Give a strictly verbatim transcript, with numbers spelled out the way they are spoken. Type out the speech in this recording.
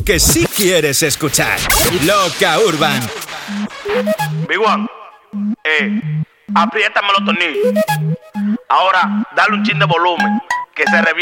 que sí quieres escuchar. Loca Urban. Big One, eh, apriétame los tornillos. Ahora, dale un chin de volumen, que se reviente.